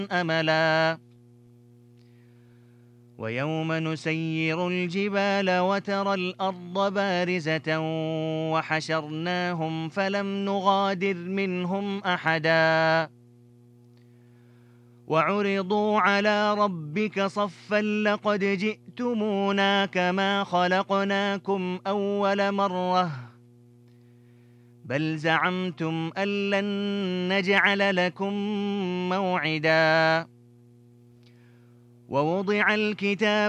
أملا ويوم نسير الجبال وترى الأرض بارزة وحشرناهم فلم نغادر منهم أحدا وعرضوا على ربك صفا لقد جئتمونا كما خلقناكم أول مرة بل زعمتم أن لن نجعل لكم موعدا ووضع الكتاب